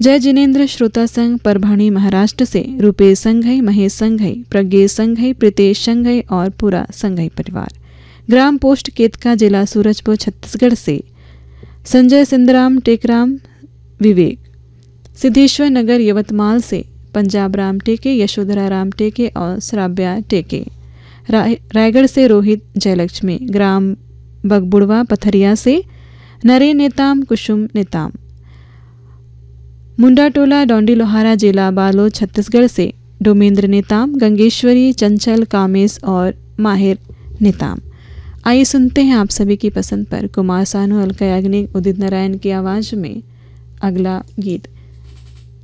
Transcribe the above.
जय जिनेन्द्र श्रोता संघ परभणी महाराष्ट्र से Rupesh Shanghai, Mahesh Shanghai, Pradnyesh Shanghai, Pritesh Shanghai और पूरा संघई परिवार। ग्राम पोस्ट केतका, जिला सूरजपुर, छत्तीसगढ़ से संजय सिंधराम, टेकराम, विवेक। सिद्धेश्वर नगर यवतमाल से पंजाब राम टेके, यशोधरा राम टेके और श्राव्या टेके। रायगढ़ से रोहित जयलक्ष्मी। ग्राम बगबुड़वा पथरिया से नरेन नेताम, कुसुम नेताम। मुंडा टोला डोंडी लोहारा, जिला बालोद, छत्तीसगढ़ से डोमेंद्र नेताम, गंगेश्वरी, चंचल, कामेश और माहिर नेताम। आइए सुनते हैं आप सभी की पसंद पर कुमार सानू, अलका याग्निक, उदित नारायण की आवाज़ में अगला गीत।